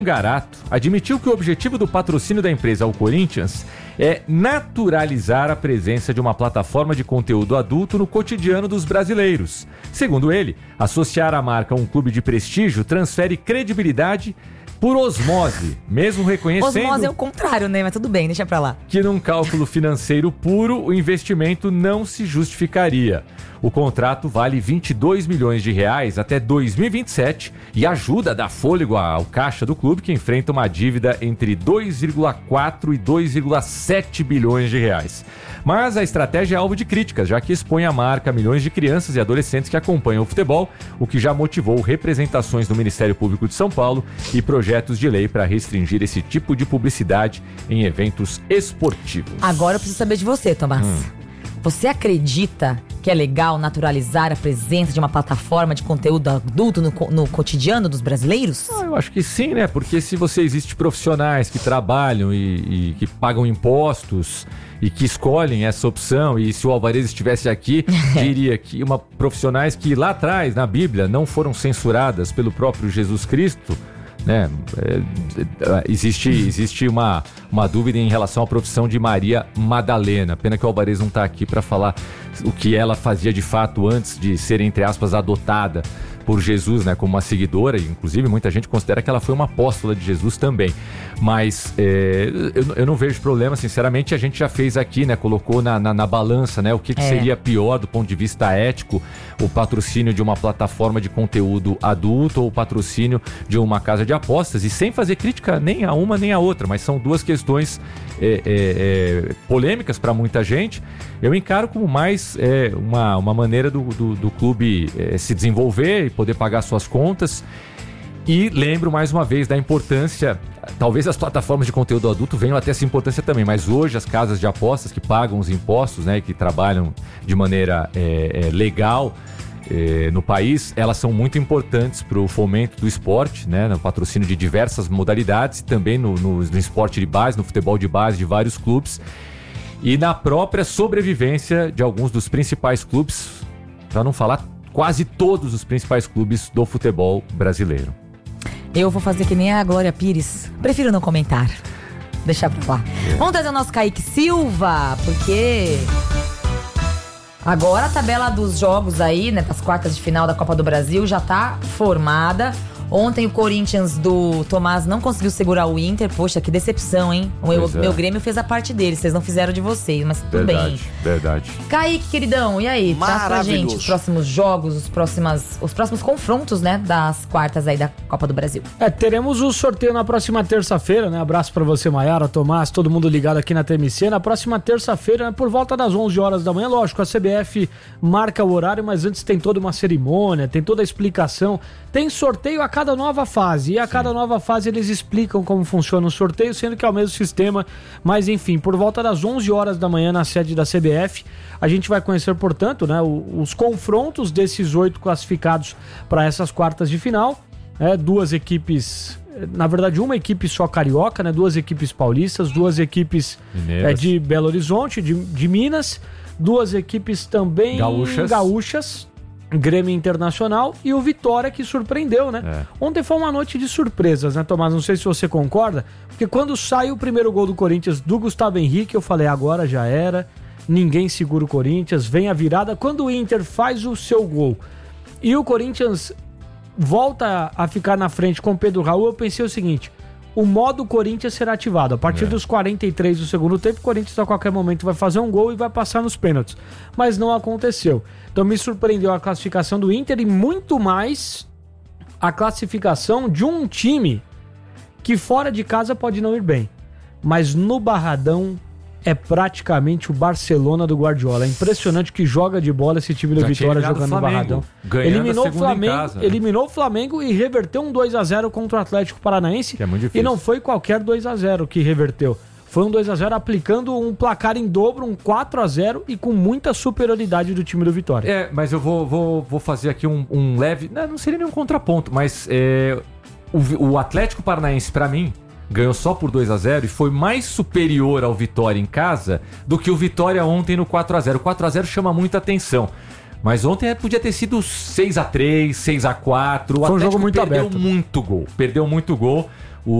Garato admitiu que o objetivo do patrocínio da empresa ao Corinthians é naturalizar a presença de uma plataforma de conteúdo adulto no cotidiano dos brasileiros. Segundo ele, associar a marca a um clube de prestígio transfere credibilidade por osmose, mesmo reconhecendo... Osmose é o contrário, né? Mas tudo bem, deixa pra lá. Que num cálculo financeiro puro, o investimento não se justificaria. O contrato vale 22 milhões de reais até 2027 e ajuda a dar fôlego ao caixa do clube, que enfrenta uma dívida entre 2,4 e 2,7 bilhões de reais. Mas a estratégia é alvo de críticas, já que expõe a marca a milhões de crianças e adolescentes que acompanham o futebol, o que já motivou representações do Ministério Público de São Paulo e projetos de lei para restringir esse tipo de publicidade em eventos esportivos. Agora eu preciso saber de você, Tomás. Você acredita que é legal naturalizar a presença de uma plataforma de conteúdo adulto no cotidiano dos brasileiros? Eu acho que sim, né? Porque se você existe profissionais que trabalham e que pagam impostos e que escolhem essa opção, e se o Alvarez estivesse aqui, diria que profissionais que lá atrás, na Bíblia, não foram censuradas pelo próprio Jesus Cristo, né? Existe uma dúvida em relação à profissão de Maria Madalena. Pena que o Alvarez não está aqui para falar o que ela fazia de fato antes de ser, entre aspas, adotada por Jesus, né, como uma seguidora. Inclusive muita gente considera que ela foi uma apóstola de Jesus também. Mas eu não vejo problema, sinceramente. A gente já fez aqui, né, colocou na balança, né, o que seria pior do ponto de vista ético: o patrocínio de uma plataforma de conteúdo adulto ou o patrocínio de uma casa de apostas, e sem fazer crítica nem a uma nem a outra, mas são duas questões polêmicas para muita gente. Eu encaro como mais uma maneira do clube se desenvolver e poder pagar suas contas. E lembro mais uma vez da importância, talvez as plataformas de conteúdo adulto venham até essa importância também, mas hoje as casas de apostas que pagam os impostos, né, que trabalham de maneira legal no país, elas são muito importantes para o fomento do esporte, né, no patrocínio de diversas modalidades e também no esporte de base, no futebol de base de vários clubes, e na própria sobrevivência de alguns dos principais clubes, para não falar quase todos os principais clubes do futebol brasileiro. Eu vou fazer que nem a Glória Pires. Prefiro não comentar. Deixar pra lá. Vamos trazer o nosso Kaique Silva, porque agora a tabela dos jogos aí, né, das quartas de final da Copa do Brasil já tá formada. Ontem o Corinthians do Tomás não conseguiu segurar o Inter. Poxa, que decepção, hein? Meu Grêmio fez a parte dele, vocês não fizeram de vocês, mas tudo bem. Verdade. Kaique, queridão, e aí? Traz pra gente os próximos jogos, os próximos confrontos, né, das quartas aí da Copa do Brasil. Teremos o sorteio na próxima terça-feira, né? Abraço pra você, Maiara, Tomás, todo mundo ligado aqui na TMC. Na próxima terça-feira, né, por volta das 11 horas da manhã, lógico, a CBF marca o horário, mas antes tem toda uma cerimônia, tem toda a explicação. Tem sorteio a cada nova fase, e a cada nova fase eles explicam como funciona o sorteio, sendo que é o mesmo sistema, mas enfim, por volta das 11 horas da manhã na sede da CBF, a gente vai conhecer, portanto, né, os confrontos desses 8 classificados para essas quartas de final, né, duas equipes, na verdade uma equipe só carioca, né, 2 equipes paulistas, 2 equipes de Belo Horizonte, de Minas, 2 equipes também gaúchas, Grêmio Internacional, e o Vitória, que surpreendeu, né? Ontem foi uma noite de surpresas, né, Tomás? Não sei se você concorda, porque quando saiu o primeiro gol do Corinthians do Gustavo Henrique, eu falei, agora já era, ninguém segura o Corinthians, vem a virada. Quando o Inter faz o seu gol e o Corinthians volta a ficar na frente com o Pedro Raul, eu pensei o seguinte: o modo Corinthians será ativado. A partir dos 43 do segundo tempo, o Corinthians a qualquer momento vai fazer um gol e vai passar nos pênaltis. Mas não aconteceu. Então me surpreendeu a classificação do Inter e muito mais a classificação de um time que fora de casa pode não ir bem, mas no Barradão é praticamente o Barcelona do Guardiola. É impressionante que joga de bola esse time do Vitória jogando no Barradão. Eliminou o Flamengo e reverteu um 2-0 contra o Atlético Paranaense. Que é muito difícil. E não foi qualquer 2-0 que reverteu. Foi um 2-0 aplicando um placar em dobro, um 4-0 e com muita superioridade do time do Vitória. Mas eu vou fazer aqui um leve... Não seria nenhum contraponto, mas o Atlético Paranaense, pra mim, ganhou só por 2-0 e foi mais superior ao Vitória em casa do que o Vitória ontem no 4-0. O 4-0 chama muita atenção. Mas ontem podia ter sido 6-3, 6-4. O foi um jogo muito perdeu aberto. Perdeu muito gol.